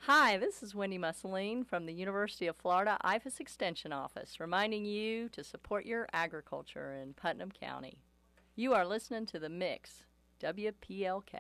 Hi, this is Wendy Mussolini from the University of Florida IFAS Extension Office, reminding you to support your agriculture in Putnam County. You are listening to The Mix, WPLK.